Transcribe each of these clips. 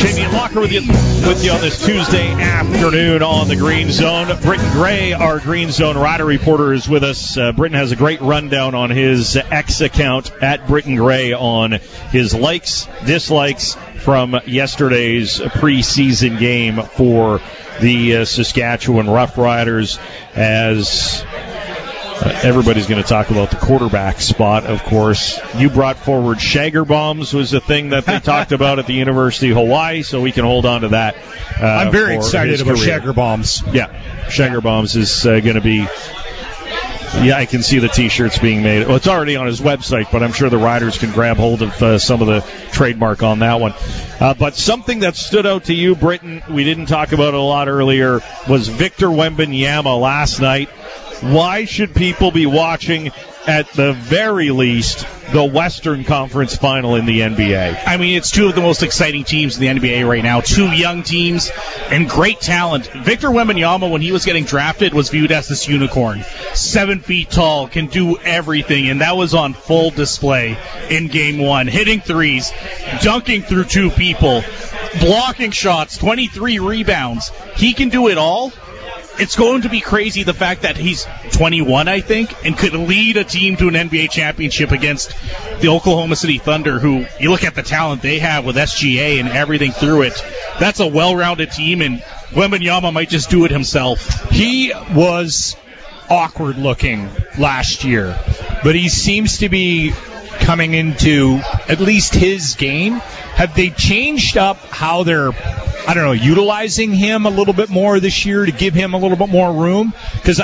Jamie Locker with you on this Tuesday afternoon on the Green Zone. Britton Gray, our Green Zone rider reporter, is with us. Britton has a great rundown on his X account at Britton Gray on his likes, dislikes from yesterday's preseason game for the Saskatchewan Roughriders, as everybody's going to talk about the quarterback spot, of course. You brought forward Shagger Bombs was a thing that they talked about at the University of Hawaii, so we can hold on to that. I'm very excited about Shagger Bombs. Yeah, Shagger Bombs is going to be... Yeah, I can see the T-shirts being made. Well, it's already on his website, but I'm sure the riders can grab hold of some of the trademark on that one. But something that stood out to you, Britton, we didn't talk about it a lot earlier, was Victor Wembanyama last night. Why should people be watching, at the very least, the Western Conference Final in the NBA? I mean, it's two of the most exciting teams in the NBA right now. Two young teams and great talent. Victor Wembanyama, when he was getting drafted, was viewed as this unicorn. 7 feet tall, can do everything, and that was on full display in Game 1. Hitting threes, dunking through two people, blocking shots, 23 rebounds. He can do it all. It's going to be crazy, the fact that he's 21, I think, and could lead a team to an NBA championship against the Oklahoma City Thunder, who, you look at the talent they have with SGA and everything through it. That's a well-rounded team, and Wembanyama might just do it himself. He was awkward looking last year, but he seems to be coming into at least his game. Have they changed up how they're, utilizing him a little bit more this year to give him a little bit more room? Because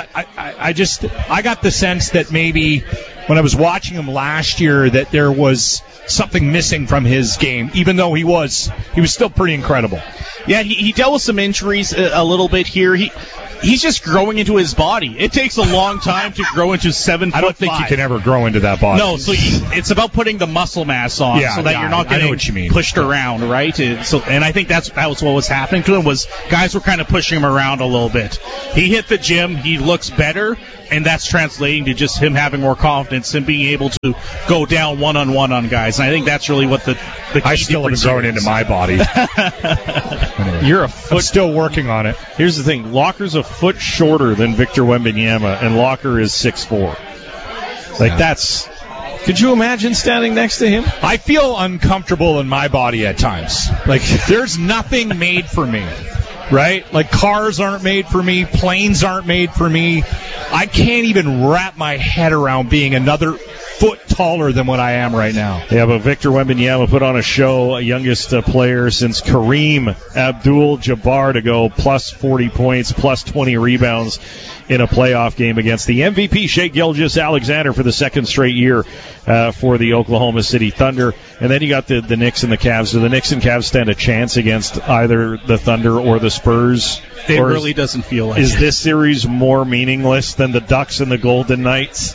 I got the sense that maybe when I was watching him last year that there was something missing from his game, even though he was still pretty incredible. Yeah, he dealt with some injuries a little bit here. He's just growing into his body. It takes a long time to grow into 7 foot. I don't think you can ever grow into that body. No, so it's about putting the muscle mass on so that you're not getting pushed around, right? And I think that was what was happening to him, was guys were kind of pushing him around a little bit. He hit the gym, he looks better, and that's translating to just him having more confidence and being able to go down one-on-one on guys. And I think that's really what the key I still haven't grown into my body. You're a foot. I'm still working on it. Here's the thing. Locker's a foot shorter than Victor Wembanyama, and Locker is 6'4". That's... Could you imagine standing next to him? I feel uncomfortable in my body at times. There's nothing made for me. Right? Cars aren't made for me. Planes aren't made for me. I can't even wrap my head around being another foot taller than what I am right now. Yeah, but Victor Wembanyama put on a show, youngest player since Kareem Abdul-Jabbar to go plus 40 points, plus 20 rebounds in a playoff game against the MVP, Shai Gilgeous-Alexander, for the second straight year for the Oklahoma City Thunder. And then you got the Knicks and the Cavs. Do the Knicks and Cavs stand a chance against either the Thunder or the Spurs? It really doesn't feel like Is this series more meaningless than the Ducks and the Golden Knights?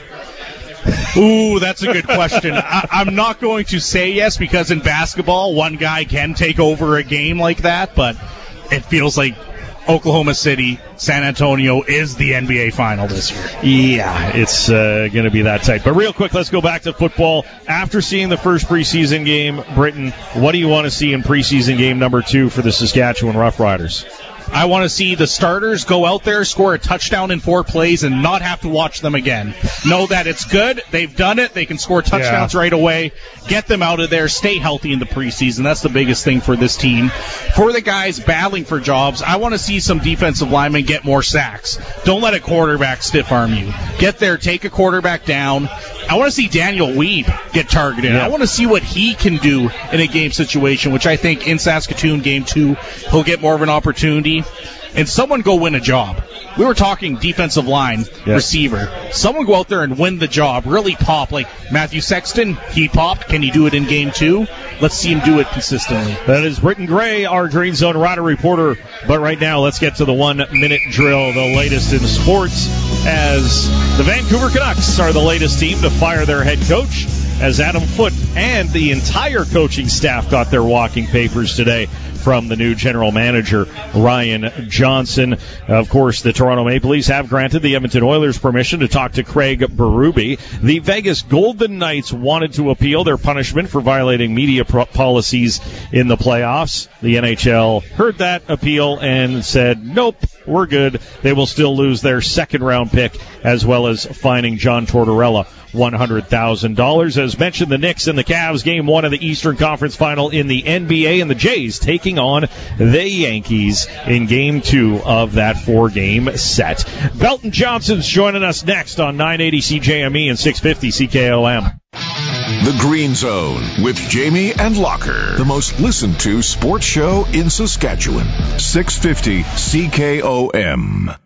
Ooh, that's a good question. I'm not going to say yes, because in basketball, one guy can take over a game like that, but it feels like Oklahoma City, San Antonio is the NBA final this year. Yeah, it's going to be that tight. But real quick, let's go back to football. After seeing the first preseason game, Britton, what do you want to see in preseason game number 2 for the Saskatchewan Roughriders? I want to see the starters go out there, score a touchdown in 4 plays, and not have to watch them again. Know that it's good. They've done it. They can score touchdowns right away. Get them out of there. Stay healthy in the preseason. That's the biggest thing for this team. For the guys battling for jobs, I want to see some defensive linemen get more sacks. Don't let a quarterback stiff arm you. Get there, take a quarterback down. I want to see Daniel Weed get targeted. Yeah. I want to see what he can do in a game situation, which I think in Saskatoon game 2, he'll get more of an opportunity. And someone go win a job. We were talking defensive line, receiver. Someone go out there and win the job, really pop. Like Matthew Sexton, he popped. Can he do it in game 2? Let's see him do it consistently. That is Britton Gray, our Green Zone rider reporter. But right now, let's get to the 1-minute drill, the latest in sports, as the Vancouver Canucks are the latest team to fire their head coach, as Adam Foote and the entire coaching staff got their walking papers today from the new general manager, Ryan Johnson. Of course, the Toronto Maple Leafs have granted the Edmonton Oilers permission to talk to Craig Berube. The Vegas Golden Knights wanted to appeal their punishment for violating media policies in the playoffs. The NHL heard that appeal and said, nope, we're good. They will still lose their second-round pick, as well as fining John Tortorella $100,000. As mentioned, the Knicks and the Cavs, Game 1 of the Eastern Conference Final in the NBA, and the Jays taking on the Yankees in Game 2 of that 4-game set. Belton Johnson's joining us next on 980 CJME and 650 CKOM. The Green Zone with Jamie and Locker, the most listened to sports show in Saskatchewan. 650 CKOM.